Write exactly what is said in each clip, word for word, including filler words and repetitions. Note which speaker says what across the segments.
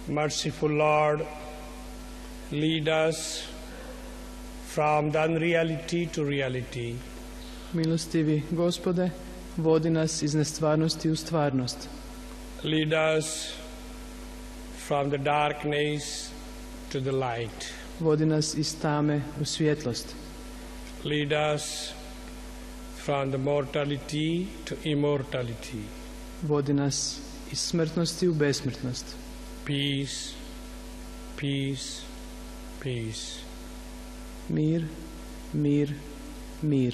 Speaker 1: Merciful Lord, lead us from the unreality to reality.
Speaker 2: Milostivi Gospode, vodi nas iz nestvarnosti u stvarnost.
Speaker 1: Lead us from the darkness to the light.
Speaker 2: Vodi nas iz tame u svjetlost.
Speaker 1: Lead us from the mortality to immortality.
Speaker 2: Vodi nas iz smrtnosti u besmrtnost.
Speaker 1: Peace, peace, peace.
Speaker 2: Mir, mir, mir.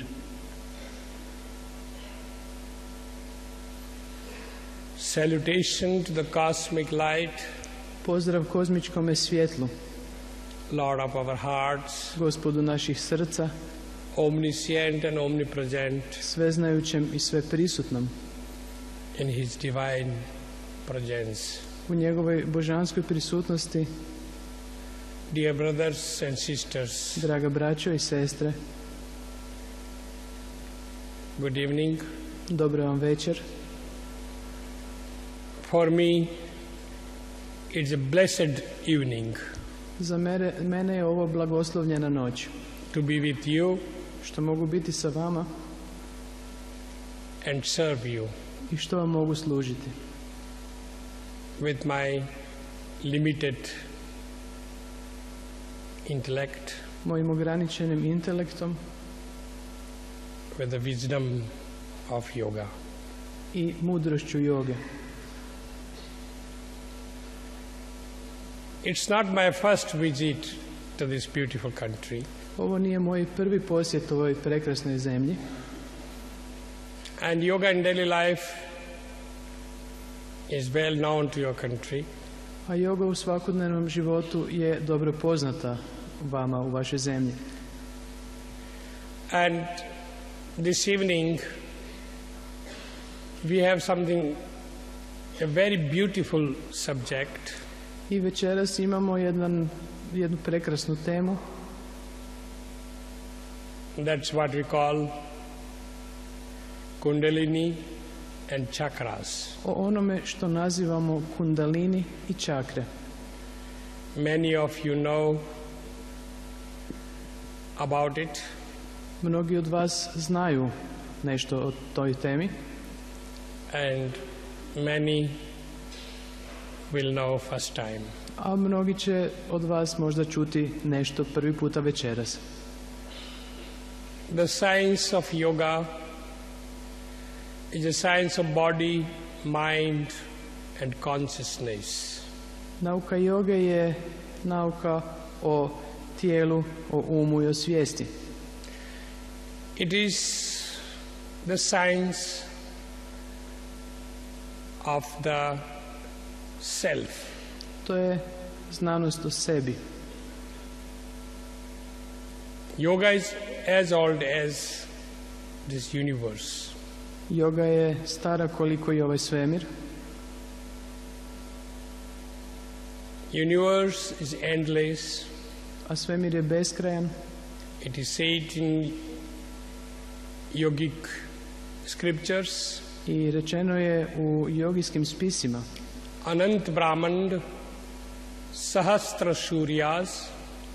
Speaker 1: Salutation to the cosmic light,
Speaker 2: Pozdrav kozmičkome svjetlu,
Speaker 1: Lord of our hearts,
Speaker 2: Gospodu naših srca,
Speaker 1: omniscient and omnipresent
Speaker 2: sveznajućem i sveprisutnom,
Speaker 1: in His divine presence.
Speaker 2: u njegovoj božanskoj prisutnosti.
Speaker 1: Dear brothers and sisters,
Speaker 2: Draga braćo i sestre,
Speaker 1: good evening.
Speaker 2: dobro vam večer.
Speaker 1: For me, it's a blessed evening
Speaker 2: Za mene, mene je ovo blagoslovljena noć,
Speaker 1: to be with you
Speaker 2: što mogu biti sa vama
Speaker 1: and serve you
Speaker 2: i što vam mogu služiti.
Speaker 1: with my limited intellect,
Speaker 2: Mojim ograničenim intelektom
Speaker 1: with the wisdom of yoga.
Speaker 2: i mudrošću joge.
Speaker 1: It's not my first visit to this beautiful country,
Speaker 2: Ovo nije moj prvi posjet ovoj prekrasnoj zemlji,
Speaker 1: and yoga in daily life is well known to your country.
Speaker 2: a joga u svakodnevnom životu je dobro poznata vama u vašoj zemlji.
Speaker 1: And this evening we have something, a very beautiful subject,
Speaker 2: I večeras imamo jedan, jednu prekrasnu temu,
Speaker 1: that's what we call Kundalini and chakras.
Speaker 2: o onome što nazivamo kundalini i čakre.
Speaker 1: Many of you know about it,
Speaker 2: Mnogi od vas znaju nešto o toj temi,
Speaker 1: and many will know first time.
Speaker 2: a mnogi će od vas možda čuti nešto prvi puta večeras.
Speaker 1: The science of yoga is a science of body, mind and consciousness.
Speaker 2: Nauka joge je nauka o tijelu, o umu i o svijesti.
Speaker 1: It is the science of the self.
Speaker 2: To je znanost o sebi.
Speaker 1: Yoga is as old as this universe.
Speaker 2: Joga je stara koliko i ovaj svemir.
Speaker 1: Universe is endless.
Speaker 2: A svemir je beskrajan.
Speaker 1: It is said in yogic scriptures,
Speaker 2: I rečeno je u jogijskim spisima:
Speaker 1: Anant Brahmand, Sahasra Suryas,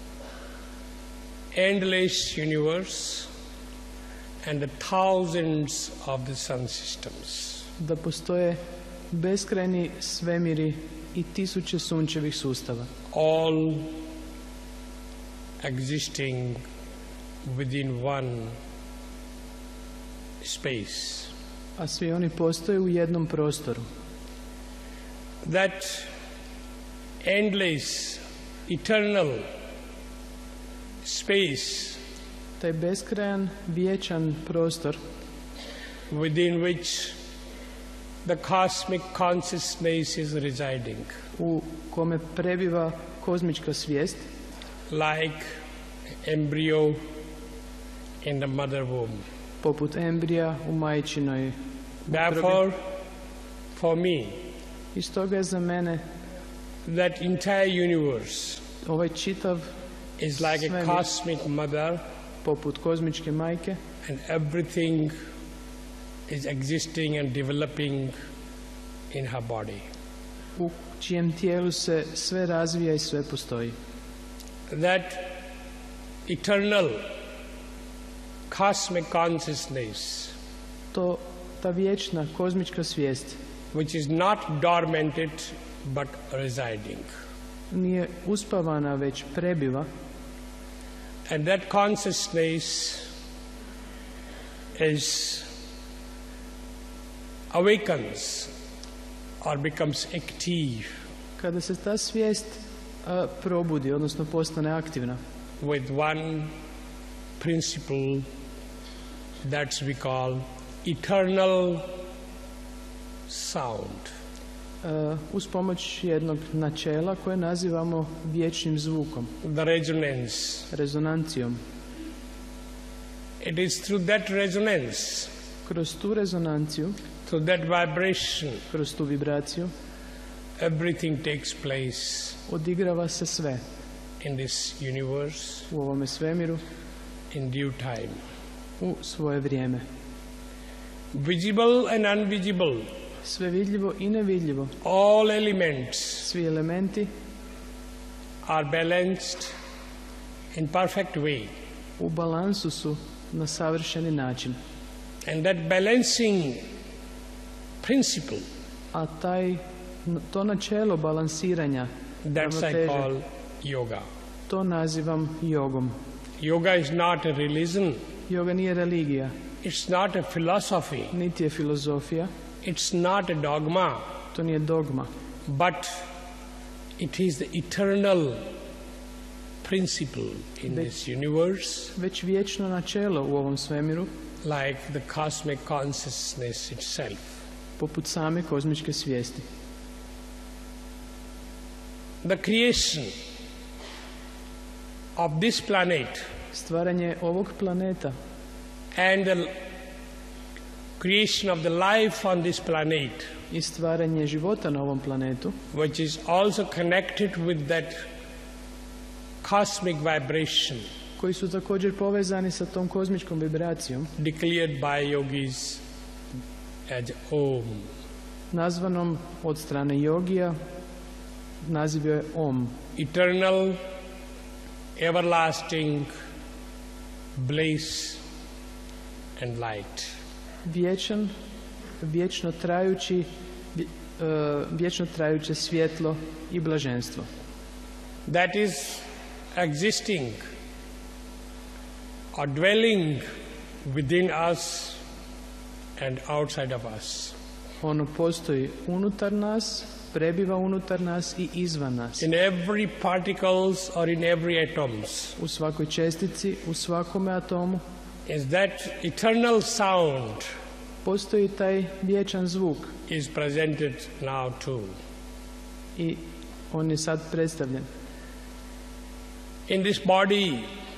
Speaker 1: endless universe, and the thousands of the sun systems.
Speaker 2: da postoje beskrajni svemiri i tisuće sunčevih sustava,
Speaker 1: All existing within one space.
Speaker 2: a svi oni postoje u jednom prostoru.
Speaker 1: That endless, eternal space
Speaker 2: Taj beskrajan, vječan prostor
Speaker 1: within which the cosmic consciousness is residing,
Speaker 2: u kome prebiva kozmička svijest,
Speaker 1: like embryo in the mother womb.
Speaker 2: poput embrija u majčinoj utrobi.
Speaker 1: Therefore, for me,
Speaker 2: I stoga je za mene
Speaker 1: that entire universe
Speaker 2: ovaj čitav
Speaker 1: is like a
Speaker 2: svemir
Speaker 1: cosmic mother,
Speaker 2: poput kozmičke majke,
Speaker 1: and everything is existing and developing in her body.
Speaker 2: u čijem tijelu se sve razvija i sve postoji.
Speaker 1: That eternal cosmic consciousness,
Speaker 2: To, ta vječna kozmička svijest,
Speaker 1: which is not dormanted but residing.
Speaker 2: nije uspavana, već prebiva.
Speaker 1: And that consciousness is awakens or becomes active
Speaker 2: Kada se ta svijest a, probudi, odnosno postane aktivna,
Speaker 1: with one principle that we call eternal sound.
Speaker 2: a, uz pomoć jednog načela koje nazivamo vječnim zvukom,
Speaker 1: The resonance.
Speaker 2: rezonancijom.
Speaker 1: It is through that resonance,
Speaker 2: Kroz tu rezonanciju,
Speaker 1: through that vibration,
Speaker 2: kroz tu vibraciju,
Speaker 1: everything takes place
Speaker 2: odigrava se sve
Speaker 1: in this universe
Speaker 2: u ovome svemiru
Speaker 1: in due time.
Speaker 2: u svoje vrijeme.
Speaker 1: Visible and invisible,
Speaker 2: Sve vidljivo i nevidljivo,
Speaker 1: all elements
Speaker 2: svi elementi
Speaker 1: are balanced in perfect way.
Speaker 2: u balansu su na savršeni način.
Speaker 1: And that balancing principle,
Speaker 2: A taj, to načelo balansiranja,
Speaker 1: that's I
Speaker 2: ravnoteže,
Speaker 1: call yoga.
Speaker 2: to nazivam jogom.
Speaker 1: Yoga is not a religion,
Speaker 2: Joga nije religija,
Speaker 1: it's not a philosophy,
Speaker 2: niti je filozofija,
Speaker 1: it's not a dogma,
Speaker 2: to nije dogma,
Speaker 1: but it is the eternal principle in this universe,
Speaker 2: već vječno načelo u ovom svemiru,
Speaker 1: like the cosmic consciousness itself.
Speaker 2: poput same kozmičke svijesti.
Speaker 1: The creation of this planet
Speaker 2: Stvaranje ovog planeta
Speaker 1: and the creation of the life on this planet,
Speaker 2: i stvaranje života na ovom planetu,
Speaker 1: which is also connected with that cosmic vibration
Speaker 2: koji su također povezani sa tom kozmičkom vibracijom,
Speaker 1: declared by yogis as Om.
Speaker 2: nazvanom od strane jogija, naziv je Om.
Speaker 1: Eternal, everlasting bliss and light.
Speaker 2: Vječan, vječno trajući, vje- e, vječno trajuće svjetlo i blaženstvo.
Speaker 1: That is existing or dwelling within us and outside of us.
Speaker 2: Ono postoji unutar nas, prebiva unutar nas i izvan nas.
Speaker 1: In every particles or in every atoms
Speaker 2: U svakoj čestici, u svakome atomu
Speaker 1: is that eternal sound
Speaker 2: postoji taj vječan zvuk
Speaker 1: is presented now too.
Speaker 2: i on je sad predstavljen.
Speaker 1: In this body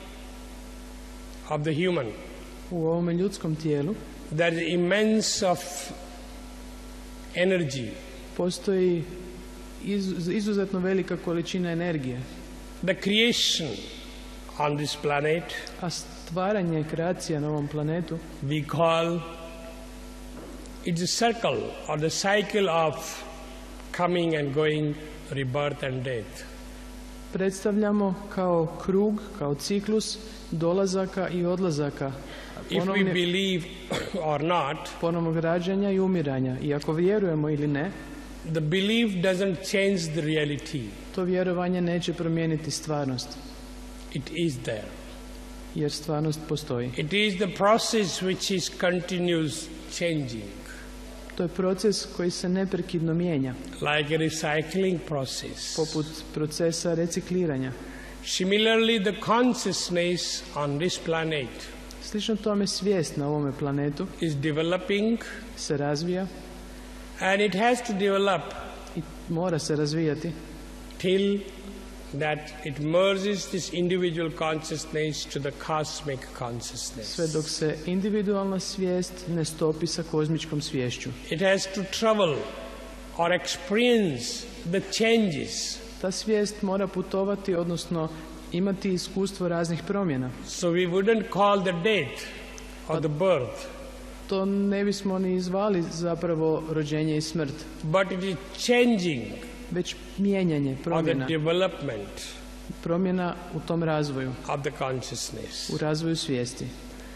Speaker 1: of the human,
Speaker 2: U ovome ljudskom tijelu
Speaker 1: there is immense of energy.
Speaker 2: postoji iz- izuzetno velika količina energije,
Speaker 1: The creation on this planet
Speaker 2: a stvaranje kreacija na ovom planetu
Speaker 1: we call it's a circle or the cycle of coming and going, rebirth and death.
Speaker 2: predstavljamo kao krug, kao ciklus dolazaka i odlazaka,
Speaker 1: If we
Speaker 2: ponovne-
Speaker 1: believe or not,
Speaker 2: ponovnog rađanja i umiranja. I ako vjerujemo ili ne,
Speaker 1: the belief doesn't change the reality.
Speaker 2: to vjerovanje neće promijeniti stvarnost,
Speaker 1: It is there.
Speaker 2: jer stvarnost postoji.
Speaker 1: It is the process which is continuous changing,
Speaker 2: To je proces koji se neprekidno mijenja,
Speaker 1: like a recycling process.
Speaker 2: poput procesa recikliranja.
Speaker 1: Similarly, the consciousness on this planet
Speaker 2: Slično tome svijest na ovome planetu
Speaker 1: is developing,
Speaker 2: se razvija
Speaker 1: and it has to develop
Speaker 2: i mora se razvijati
Speaker 1: till that it merges this individual consciousness to the cosmic consciousness.
Speaker 2: sve dok se individualna svijest ne stopi sa kozmičkom sviješću.
Speaker 1: It has to travel or experience the changes.
Speaker 2: Ta svijest mora putovati, odnosno imati iskustvo raznih promjena.
Speaker 1: So we wouldn't call the death or the birth,
Speaker 2: To ne bismo ni zvali zapravo rođenje i smrt,
Speaker 1: but it is changing
Speaker 2: već mijenjanje,
Speaker 1: or the
Speaker 2: promjena,
Speaker 1: development
Speaker 2: promjena u tom razvoju,
Speaker 1: of the consciousness.
Speaker 2: u razvoju svijesti.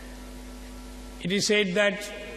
Speaker 1: It is said that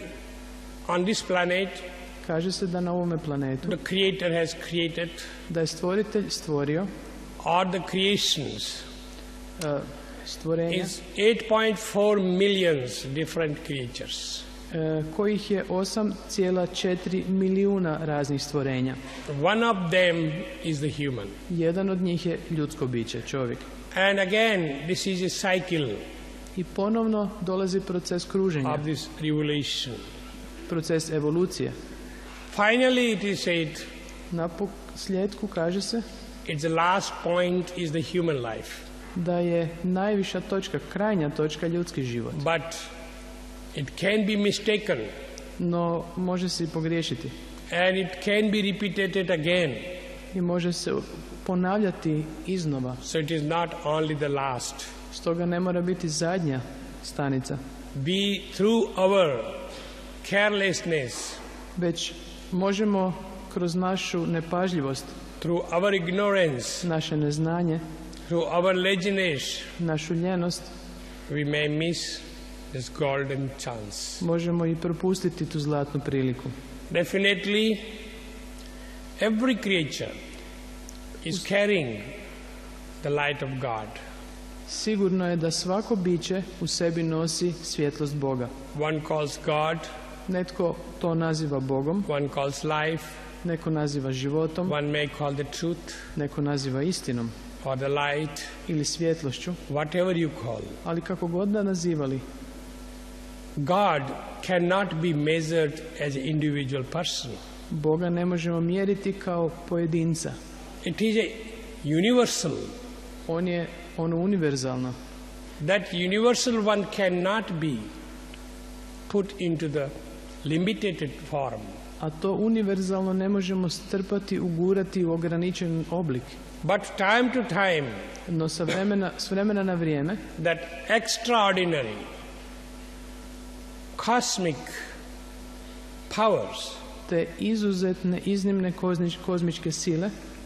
Speaker 1: on this planet,
Speaker 2: Kaže se da na ovome planetu,
Speaker 1: the Creator has created,
Speaker 2: da je stvoritelj stvorio
Speaker 1: or the creations,
Speaker 2: uh, stvorenja
Speaker 1: is eight point four millions different creatures.
Speaker 2: uh, kojih je osam zarez četiri milijuna raznih stvorenja.
Speaker 1: One of them is the human.
Speaker 2: Jedan od njih je ljudsko biće, čovjek.
Speaker 1: And again, this is a cycle
Speaker 2: I ponovno dolazi proces kruženja,
Speaker 1: of this revolution.
Speaker 2: proces evolucije.
Speaker 1: Finally, it is said,
Speaker 2: Na posljedku kaže se
Speaker 1: it's the last point is the human life.
Speaker 2: da je najviša točka, krajnja točka ljudski život.
Speaker 1: But it can be mistaken
Speaker 2: No može se i pogriješiti
Speaker 1: and it can be repeated again.
Speaker 2: i može se ponavljati iznova.
Speaker 1: So it is not only the last.
Speaker 2: Stoga ne mora biti zadnja stanica,
Speaker 1: We, through our carelessness,
Speaker 2: već možemo kroz našu nepažljivost,
Speaker 1: through our ignorance,
Speaker 2: naše neznanje,
Speaker 1: through our laziness,
Speaker 2: našu ljenost,
Speaker 1: we may miss this golden chance.
Speaker 2: možemo i propustiti tu zlatnu priliku.
Speaker 1: Definitely, every creature is carrying the light of God.
Speaker 2: Sigurno je da svako biće u sebi nosi svjetlost Boga.
Speaker 1: One calls God,
Speaker 2: Netko to naziva Bogom,
Speaker 1: one calls life,
Speaker 2: neko naziva životom,
Speaker 1: one may call the truth
Speaker 2: neko naziva istinom
Speaker 1: or the light,
Speaker 2: ili svjetlošću,
Speaker 1: whatever you call.
Speaker 2: ali kako god da nazivali,
Speaker 1: God cannot be measured as an individual person.
Speaker 2: Boga ne možemo mjeriti kao pojedinca.
Speaker 1: It is a universal.
Speaker 2: On je ono univerzalno.
Speaker 1: That universal one cannot be put into the limited form.
Speaker 2: A to univerzalno ne možemo strpati, ugurati u ograničen oblik.
Speaker 1: But time to time,
Speaker 2: No sa vremena, s vremena na vrijeme,
Speaker 1: that extraordinary cosmic powers
Speaker 2: te izuzetne, iznimne kozmič, kozmičke sile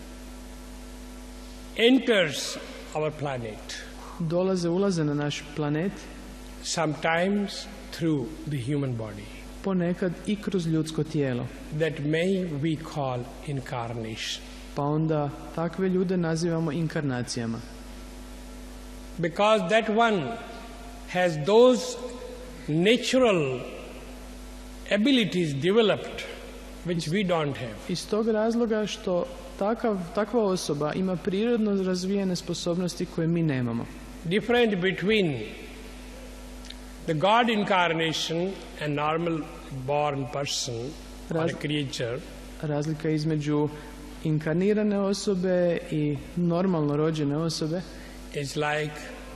Speaker 1: enters our planet,
Speaker 2: dolaze, ulaze na naš planet,
Speaker 1: sometimes through the human body.
Speaker 2: ponekad i kroz ljudsko tijelo.
Speaker 1: That may we call incarnation.
Speaker 2: Pa onda takve ljude nazivamo inkarnacijama.
Speaker 1: Because that one has those natural abilities developed which we don't have.
Speaker 2: Iz tog razloga što takav, takva osoba ima prirodno razvijene sposobnosti koje mi nemamo.
Speaker 1: Different between the God incarnation and normal born person or a
Speaker 2: Raz-
Speaker 1: creature
Speaker 2: Razlika između inkarnirane osobe i normalno rođene osobe
Speaker 1: is like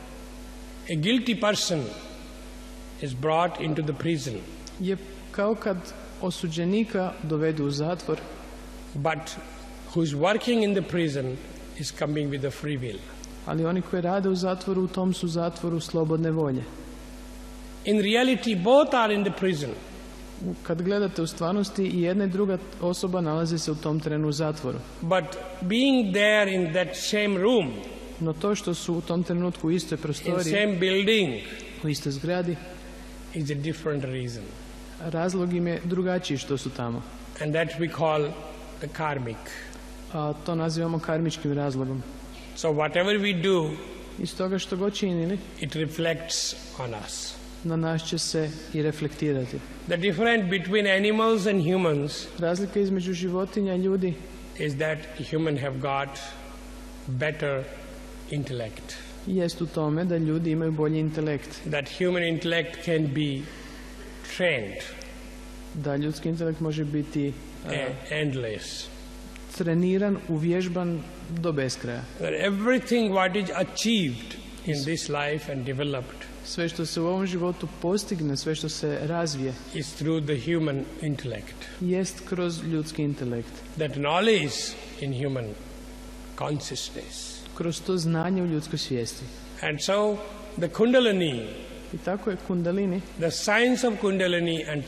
Speaker 1: a guilty person is brought into the prison,
Speaker 2: je kao kad osuđenika dovedu u zatvor,
Speaker 1: but who's working in the prison is coming with a free will.
Speaker 2: ali oni koji rade u zatvoru, u tom su zatvoru slobodne volje.
Speaker 1: In reality, both are in the prison,
Speaker 2: U- Kad gledate u stvarnosti, i jedna i druga osoba nalazi se u tom trenu u zatvoru.
Speaker 1: but being there in that same room,
Speaker 2: No to što su u tom trenutku u istoj
Speaker 1: in
Speaker 2: prostoriji,
Speaker 1: same building,
Speaker 2: u istoj zgradi,
Speaker 1: is a different reason.
Speaker 2: razlog im je drugačiji što su tamo.
Speaker 1: And that we call the karmic.
Speaker 2: A to nazivamo karmičkim razlogom.
Speaker 1: So whatever we do,
Speaker 2: Iz toga što god činili,
Speaker 1: it reflects on us.
Speaker 2: na nas će se i reflektirati.
Speaker 1: The difference between animals and humans
Speaker 2: Razlika između životinja i ljudi
Speaker 1: is that human have got better intellect.
Speaker 2: jest u tome da ljudi imaju bolji intelekt,
Speaker 1: That human intellect can be trained
Speaker 2: da ljudski intelekt može biti uh,
Speaker 1: and endless.
Speaker 2: treniran, uvježban do beskraja.
Speaker 1: That everything what is achieved in this life and developed
Speaker 2: Sve što se u ovom životu postigne, sve što se razvije,
Speaker 1: is through the human intellect.
Speaker 2: jest kroz ljudski intelekt.
Speaker 1: That knowledge in human consciousness.
Speaker 2: Kroz to znanje u ljudskoj svijesti.
Speaker 1: And so the Kundalini,
Speaker 2: I tako je kundalini,
Speaker 1: the science of Kundalini and